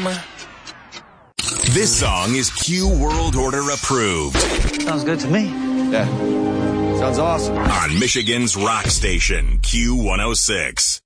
This song is Q World Order approved. Sounds good to me. Yeah. Sounds awesome. On Michigan's rock station, Q106.